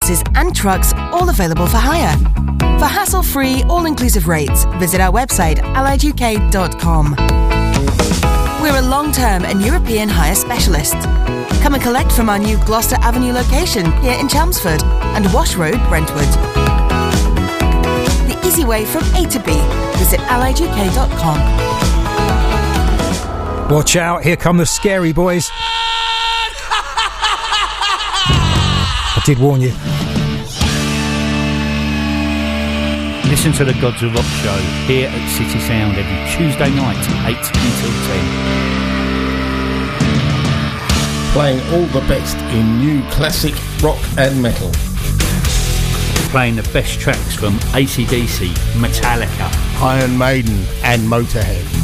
buses and trucks, all available for hire. For hassle-free, all-inclusive rates, visit our website, allieduk.com. We're a long-term and European hire specialist. Come and collect from our new Gloucester Avenue location here in Chelmsford and Wash Road, Brentwood. The easy way from A to B. Visit allieduk.com. Watch out, here come the scary boys. I did warn you. Listen to the Gods of Rock show here at City Sound every Tuesday night, 8 until 10. Playing all the best in new classic rock and metal. Playing the best tracks from AC/DC, Metallica, Iron Maiden and Motorhead.